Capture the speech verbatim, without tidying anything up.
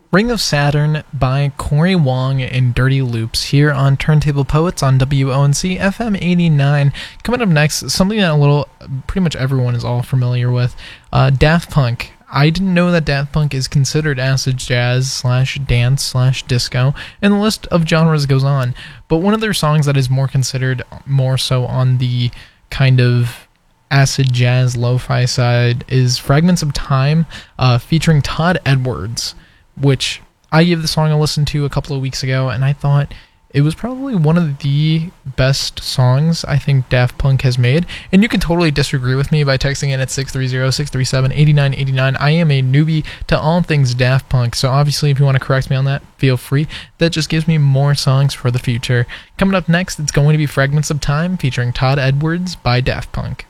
Ring of Saturn by Corey Wong and Dirty Loops here on Turntable Poets on W O N C F M eighty-nine. Coming up next, something that a little, pretty much everyone is all familiar with, uh, Daft Punk. I didn't know that Daft Punk is considered acid jazz slash dance slash disco, and the list of genres goes on. But one of their songs that is more considered more so on the kind of acid jazz lo-fi side is Fragments of Time, uh, featuring Todd Edwards, which I gave the song a listen to a couple of weeks ago, and I thought it was probably one of the best songs I think Daft Punk has made. And you can totally disagree with me by texting in at six three zero, six three seven, eight nine eight nine. I am a newbie to all things Daft Punk, so obviously if you want to correct me on that, feel free. That just gives me more songs for the future. Coming up next, it's going to be Fragments of Time featuring Todd Edwards by Daft Punk.